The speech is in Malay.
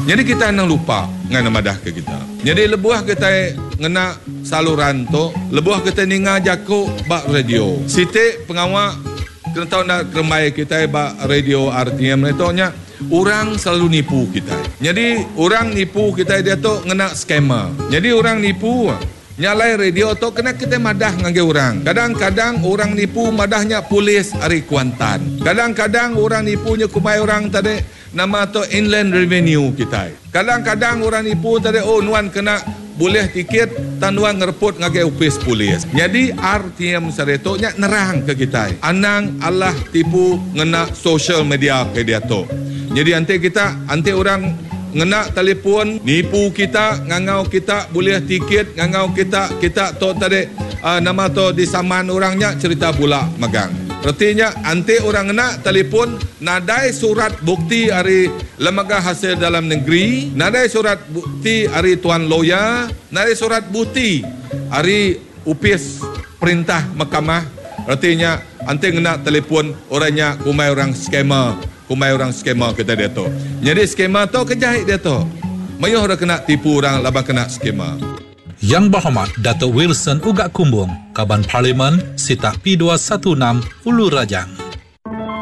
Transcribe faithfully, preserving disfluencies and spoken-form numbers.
Jadi kita nak lupa ngana madah ke kita. Jadi lebuah kita ngena saluran tu, lebuah kita ninga jako bak radio. Siti pengawak kena tahu nak keremai kita bak radio R T M itu nya orang selalu nipu kita. Jadi orang nipu kita dia tu ngena skema. Jadi orang nipu nyalai radio tu kena kita madah ngage orang. Kadang-kadang orang nipu madahnya polis ari Kuantan. Kadang-kadang orang nipunya kumai orang tadi nama tu inland revenue kita. Kadang-kadang orang nipu tadi oh nuan kena boleh tiket tanuan ngereput ngage upis polis. Jadi R T M sareto nya nerang ke kita. Anang Allah tipu ngena social media ke dia tu. Jadi ante kita ante orang ngena telefon nipu kita ngangau kita boleh tiket ngangau kita kita tu tadi uh, nama tu di saman orangnya cerita pula magang. Artinya ante orang ngena telefon nadai surat bukti dari lembaga hasil dalam negeri, nadai surat bukti dari tuan lawyer, nadai surat bukti dari upis perintah mahkamah. Artinya ante ngena telefon orangnya kumai orang skema. Kumai orang skema kita dia tu. Jadi skema tu kejahit dia tu. Mayuh dah kena tipu orang labah kena skema. Yang Berhormat Datuk Wilson Ugak Kumbung, Kaban Parlimen, Sita P dua satu enam, Ulu Rajang.